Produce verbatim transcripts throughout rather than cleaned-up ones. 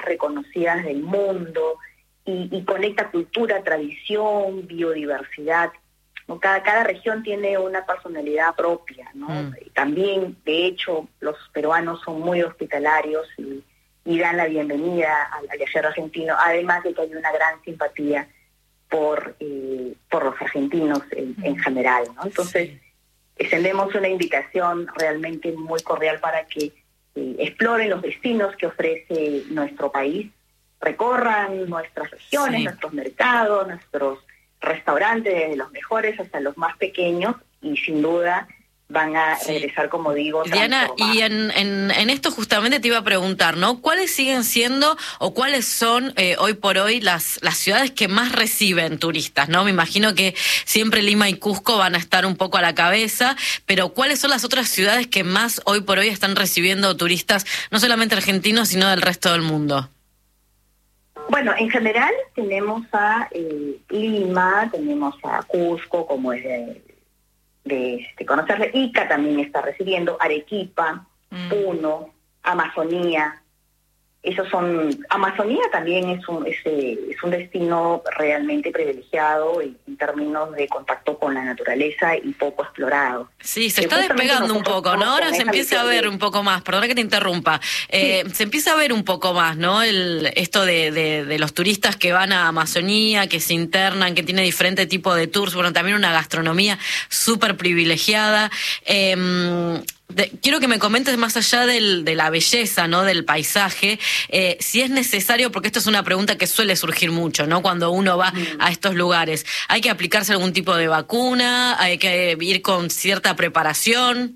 reconocidas del mundo y, y conecta cultura, tradición, biodiversidad, ¿no? Cada, cada región tiene una personalidad propia, ¿no? Mm. También, de hecho, los peruanos son muy hospitalarios y, y dan la bienvenida al, al viajero argentino, además de que hay una gran simpatía por, eh, por los argentinos en, mm. en general, ¿no? Entonces, sí. extendemos una invitación realmente muy cordial para que eh, exploren los destinos que ofrece nuestro país, recorran nuestras regiones, sí. nuestros mercados, nuestros restaurantes, desde los mejores hasta los más pequeños, y sin duda van a sí. regresar, como digo, Diana, y en, en, en esto justamente te iba a preguntar, ¿no? ¿Cuáles siguen siendo o cuáles son eh, hoy por hoy las, las ciudades que más reciben turistas, ¿no? Me imagino que siempre Lima y Cusco van a estar un poco a la cabeza, pero ¿cuáles son las otras ciudades que más hoy por hoy están recibiendo turistas, no solamente argentinos, sino del resto del mundo? Bueno, en general tenemos a eh, Lima, tenemos a Cusco, como es de, de, de conocerle, Ica también está recibiendo, Arequipa, mm. Puno, Amazonía. Esos son, Amazonía también es un, es, es un destino realmente privilegiado en, en términos de contacto con la naturaleza y poco explorado. Sí, se está despegando un poco, ¿no? Ahora se empieza a ver de... un poco más, perdona que te interrumpa, eh, sí. se empieza a ver un poco más, ¿no? El, esto de, de, de los turistas que van a Amazonía, que se internan, que tiene diferente tipo de tours, bueno, también una gastronomía súper privilegiada. Eh, De, quiero que me comentes más allá del, de la belleza, ¿no? Del paisaje, eh, si es necesario, porque esto es una pregunta que suele surgir mucho, ¿no? Cuando uno va mm. a estos lugares, ¿hay que aplicarse algún tipo de vacuna? ¿Hay que ir con cierta preparación?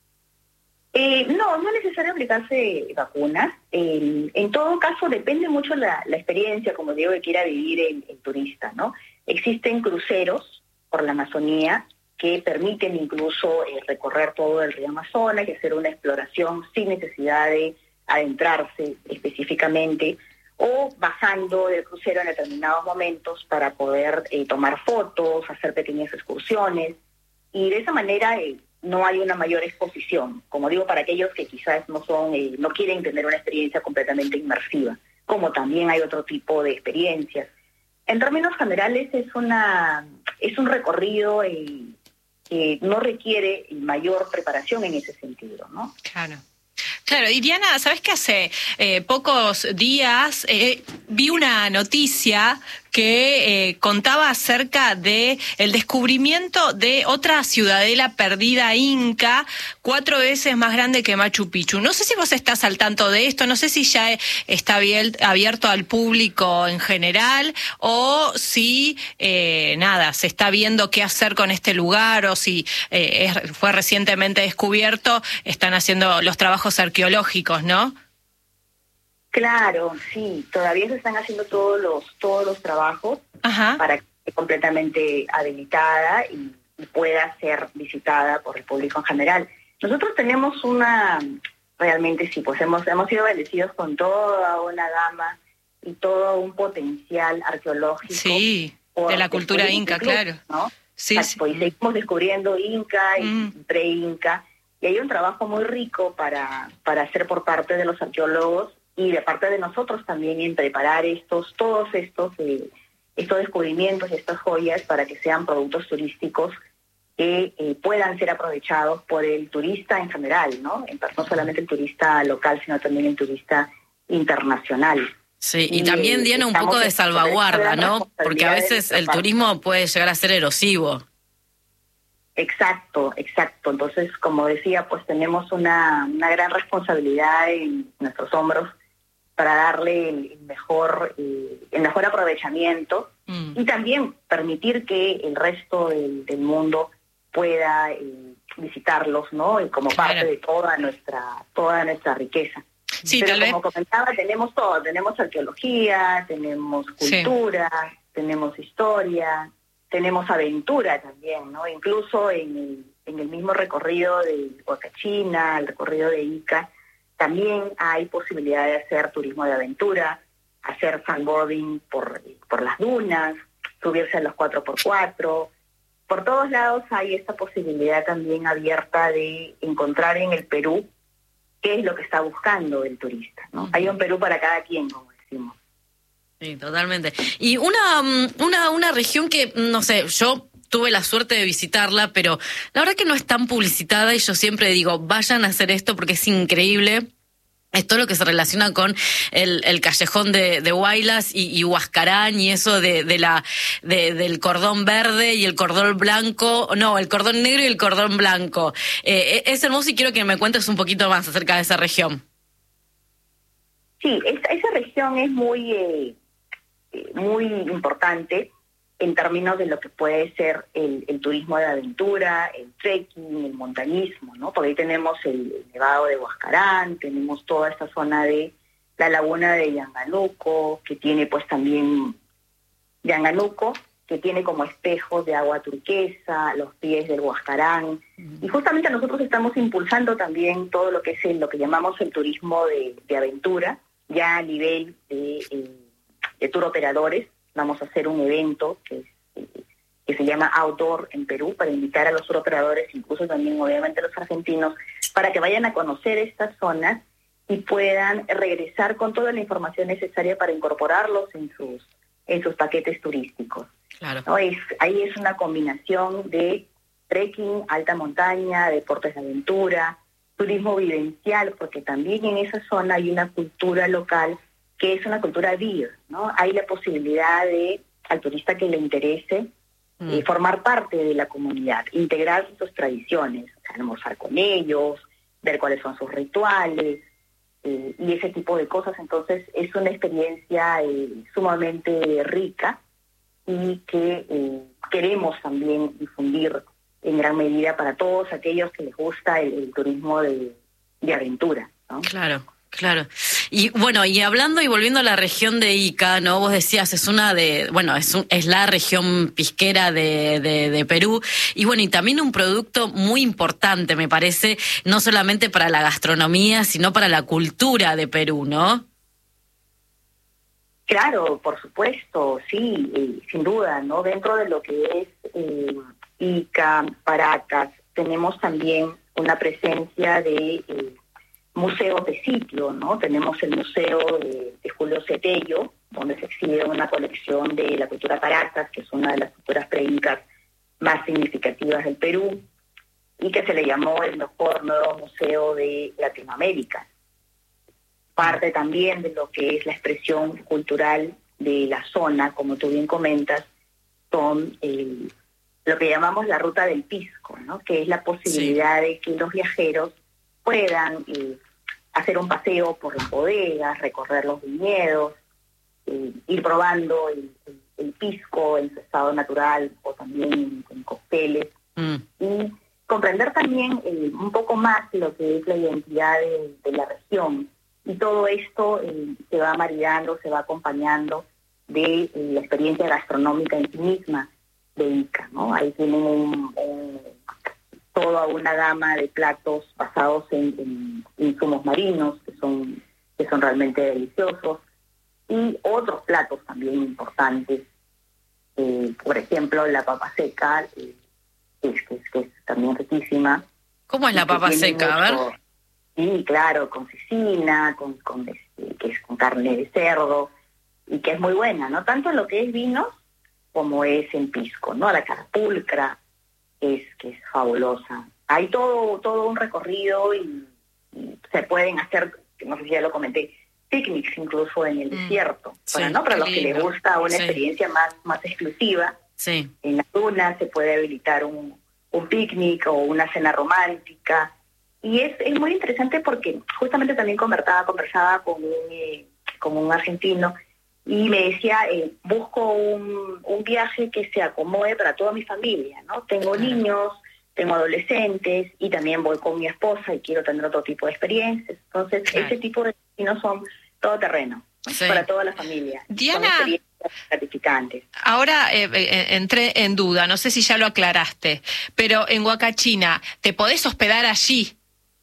Eh, no, no es necesario aplicarse vacunas. Eh, en todo caso, depende mucho la, la experiencia, como digo, que quiera vivir el, el turista, ¿no? Existen cruceros por la Amazonía que permiten incluso eh, recorrer todo el río Amazonas y hacer una exploración sin necesidad de adentrarse específicamente, o bajando del crucero en determinados momentos para poder eh, tomar fotos, hacer pequeñas excursiones, y de esa manera eh, no hay una mayor exposición, como digo, para aquellos que quizás no son, eh, no quieren tener una experiencia completamente inmersiva, como también hay otro tipo de experiencias. En términos generales es una es un recorrido eh, que no requiere mayor preparación en ese sentido, ¿no? Claro. Claro, y Diana, ¿sabes qué? Hace eh, pocos días eh, vi una noticia que eh, contaba acerca de el descubrimiento de otra ciudadela perdida inca, cuatro veces más grande que Machu Picchu. No sé si vos estás al tanto de esto, no sé si ya está abierto al público en general o si, eh, nada, se está viendo qué hacer con este lugar o si eh, es, fue recientemente descubierto, están haciendo los trabajos arqueológicos, ¿no? Claro, sí, todavía se están haciendo todos los todos los trabajos Ajá. para que esté completamente habilitada y, y pueda ser visitada por el público en general. Nosotros tenemos una, realmente sí, pues hemos, hemos sido bendecidos con toda una gama y todo un potencial arqueológico. Sí, de la cultura inca, club, claro. ¿no? Sí, Exacto, sí. Y seguimos descubriendo inca y mm. pre-inca, y hay un trabajo muy rico para, para hacer por parte de los arqueólogos y de parte de nosotros también en preparar estos, todos estos, eh, estos descubrimientos y estas joyas para que sean productos turísticos que eh, puedan ser aprovechados por el turista en general, ¿no? No solamente el turista local, sino también el turista internacional. Sí, y, y también, Diana, un poco de salvaguarda, ¿no? Porque a veces el turismo puede llegar a ser erosivo. Exacto, exacto. Entonces, como decía, pues tenemos una, una gran responsabilidad en nuestros hombros para darle el mejor, eh, el mejor aprovechamiento mm. y también permitir que el resto del, del mundo pueda eh, visitarlos, ¿no? Y como claro. parte de toda nuestra toda nuestra riqueza. Sí, Pero tal como vez... comentaba, tenemos todo, tenemos arqueología, tenemos cultura, sí. tenemos historia, tenemos aventura también, ¿no? Incluso en el, en el mismo recorrido de Huacachina, el recorrido de Ica, también hay posibilidad de hacer turismo de aventura, hacer sandboarding por, por las dunas, subirse a los cuatro por cuatro. Por todos lados hay esta posibilidad también abierta de encontrar en el Perú qué es lo que está buscando el turista, ¿no? Uh-huh. Hay un Perú para cada quien, como decía. máximo. Sí, totalmente. Y una, una, una región que, no sé, yo tuve la suerte de visitarla, pero la verdad que no es tan publicitada y yo siempre digo, vayan a hacer esto porque es increíble. Es todo lo que se relaciona con el, el callejón de, de Huaylas y, y Huascarán y eso de, de la de, del cordón verde y el cordón blanco, no, el cordón negro y el cordón blanco. Eh, es hermoso y quiero que me cuentes un poquito más acerca de esa región. Sí, esa, esa región es muy, eh, muy importante en términos de lo que puede ser el, el turismo de aventura, el trekking, el montañismo, ¿no? Porque ahí tenemos el, el Nevado de Huascarán, tenemos toda esta zona de la laguna de Yanganuco, que tiene pues también Yanganuco, que tiene como espejos de agua turquesa, los pies del Huascarán, uh-huh. Y justamente nosotros estamos impulsando también todo lo que es el, lo que llamamos el turismo de, de aventura, ya a nivel de, de, de tour operadores. Vamos a hacer un evento que, que se llama Outdoor en Perú para invitar a los tour operadores, incluso también obviamente a los argentinos, para que vayan a conocer estas zonas y puedan regresar con toda la información necesaria para incorporarlos en sus en sus paquetes turísticos. Claro. ¿No? Es, ahí es una combinación de trekking, alta montaña, deportes de aventura, turismo vivencial, porque también en esa zona hay una cultura local que es una cultura beer, ¿no? Hay la posibilidad de, al turista que le interese, mm. eh, formar parte de la comunidad, integrar sus tradiciones, o sea, almorzar con ellos, ver cuáles son sus rituales, eh, y ese tipo de cosas. Entonces, es una experiencia eh, sumamente rica y que eh, queremos también difundir en gran medida para todos aquellos que les gusta el, el turismo de, de aventura, ¿no? Claro. Claro. Y bueno, y hablando y volviendo a la región de Ica, ¿no? Vos decías, es una de, bueno, es, un, es la región pisquera de, de, de Perú. Y bueno, y también un producto muy importante, me parece, no solamente para la gastronomía, sino para la cultura de Perú, ¿no? Claro, por supuesto, sí, eh, sin duda, ¿no? Dentro de lo que es eh, Ica, Paracas, tenemos también una presencia de Eh, museos de sitio, ¿no? Tenemos el Museo de, de Julio Cetello, donde se exhibe una colección de la cultura Paracas, que es una de las culturas pre-incas más significativas del Perú, y que se le llamó el mejor nuevo museo de Latinoamérica. Parte también de lo que es la expresión cultural de la zona, como tú bien comentas, son eh, lo que llamamos la ruta del pisco, ¿no? Que es la posibilidad sí. de que los viajeros puedan eh, hacer un paseo por las bodegas, recorrer los viñedos, eh, ir probando el, el, el pisco en su estado natural o también en, en cócteles, mm. y comprender también eh, un poco más lo que es la identidad de, de la región. Y todo esto eh, se va maridando, se va acompañando de eh, la experiencia gastronómica en sí misma de Ica, ¿no? Ahí tienen un, un toda una gama de platos basados en, en insumos marinos que son que son realmente deliciosos, y otros platos también importantes, eh, por ejemplo la papa seca, eh, que, es, que, es, que es también riquísima. ¿Cómo es la papa seca? Mucho, a ver. Sí, claro, con cecina, con, con este, que es con carne de cerdo, y que es muy buena, ¿no? Tanto en lo que es vinos como es en pisco, ¿no? La carapulcra, es que es fabulosa. Hay todo todo un recorrido y, y se pueden hacer, no sé si ya lo comenté, picnics incluso en el mm, desierto, sí, para no para los lindo. que les gusta una sí. experiencia más más exclusiva. Sí. En las dunas se puede habilitar un, un picnic o una cena romántica, y es, es muy interesante porque justamente también conversaba conversaba con un eh, con un argentino y me decía, eh, busco un, un viaje que se acomode para toda mi familia, ¿no? Tengo claro. niños, tengo adolescentes, y también voy con mi esposa y quiero tener otro tipo de experiencias. Entonces, claro. ese tipo de destinos son todo terreno, ¿no? Sí. Para toda la familia. Diana, son experiencias gratificantes. Ahora eh, eh, entré en duda, no sé si ya lo aclaraste, pero en Huacachina, ¿te podés hospedar allí,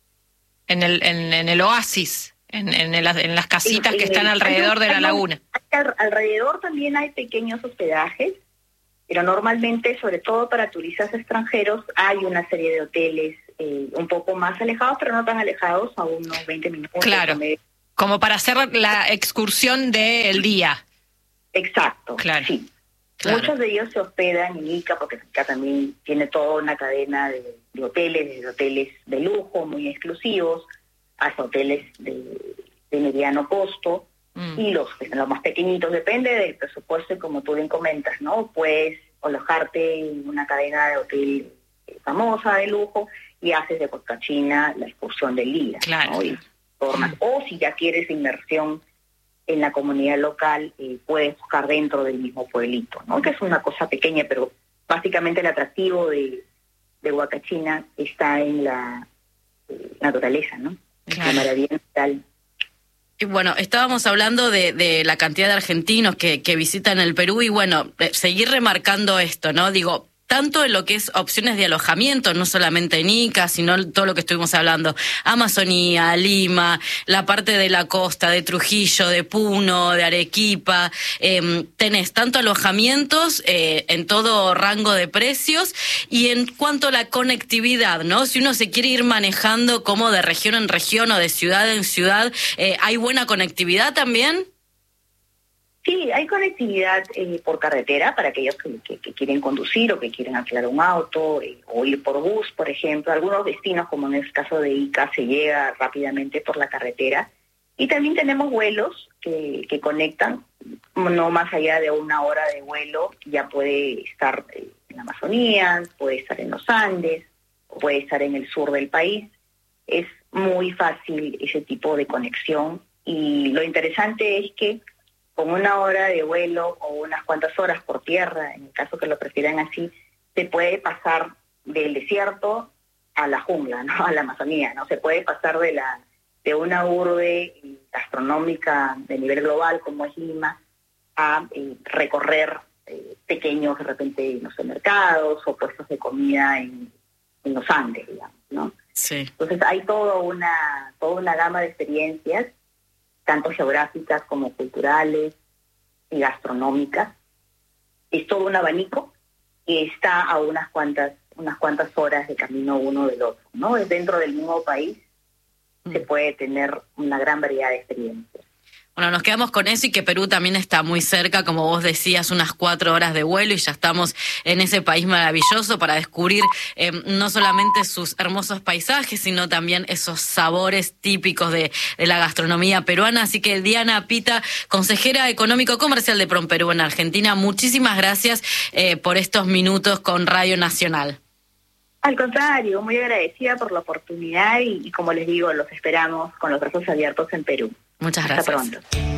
en el, en, en el oasis? En, en, el, en las casitas en, que están en el, alrededor de la laguna. Alrededor también hay pequeños hospedajes, pero normalmente, sobre todo para turistas extranjeros, hay una serie de hoteles eh, un poco más alejados, pero no tan alejados, a unos veinte minutos. Claro. Como para hacer la excursión del día. Exacto, claro. sí. Claro. Muchos de ellos se hospedan en Ica, porque Ica también tiene toda una cadena de, de hoteles, desde hoteles de lujo, muy exclusivos, hasta hoteles de, de mediano costo, mm. y los, los más pequeñitos, depende del presupuesto, y como tú bien comentas, ¿no? Puedes alojarte en una cadena de hotel famosa, de lujo, y haces de Huacachina la excursión del día, claro. ¿no? Y formas. Mm. O si ya quieres inmersión en la comunidad local, eh, puedes buscar dentro del mismo pueblito, ¿no? Que es una cosa pequeña, pero básicamente el atractivo de, de Huacachina está en la eh, naturaleza, ¿no? Claro. La maravilla natural. Y bueno, estábamos hablando de, de la cantidad de argentinos que, que visitan el Perú y bueno, seguir remarcando esto, ¿no? Digo, tanto en lo que es opciones de alojamiento, no solamente en Ica, sino todo lo que estuvimos hablando, Amazonía, Lima, la parte de la costa, de Trujillo, de Puno, de Arequipa, eh, tenés tanto alojamientos eh, en todo rango de precios, y en cuanto a la conectividad, ¿no? Si uno se quiere ir manejando como de región en región o de ciudad en ciudad, eh, ¿hay buena conectividad también? Sí, hay conectividad eh, por carretera para aquellos que, que, que quieren conducir o que quieren alquilar un auto, eh, o ir por bus, por ejemplo. Algunos destinos, como en el caso de Ica, se llega rápidamente por la carretera. Y también tenemos vuelos que, que conectan, no más allá de una hora de vuelo, ya puede estar eh, en la Amazonía, puede estar en los Andes, o puede estar en el sur del país. Es muy fácil ese tipo de conexión, y lo interesante es que con una hora de vuelo o unas cuantas horas por tierra, en el caso que lo prefieran así, se puede pasar del desierto a la jungla, ¿no? A la Amazonía, ¿no? Se puede pasar de la de una urbe gastronómica de nivel global como es Lima a eh, recorrer eh, pequeños, de repente, no sé, mercados o puestos de comida en, en los Andes, digamos, ¿no? Sí. Entonces hay toda una toda una gama de experiencias, tanto geográficas como culturales y gastronómicas. Es todo un abanico que está a unas cuantas unas cuantas horas de camino uno del otro, ¿no? Dentro del mismo país mm. se puede tener una gran variedad de experiencias. Bueno, nos quedamos con eso, y que Perú también está muy cerca, como vos decías, unas cuatro horas de vuelo, y ya estamos en ese país maravilloso para descubrir eh, no solamente sus hermosos paisajes, sino también esos sabores típicos de, de la gastronomía peruana. Así que Diana Pita, consejera económico-comercial de PROMPERÚ en Argentina, muchísimas gracias eh, por estos minutos con Radio Nacional. Al contrario, muy agradecida por la oportunidad, y, y como les digo, los esperamos con los brazos abiertos en Perú. Muchas gracias. Hasta pronto.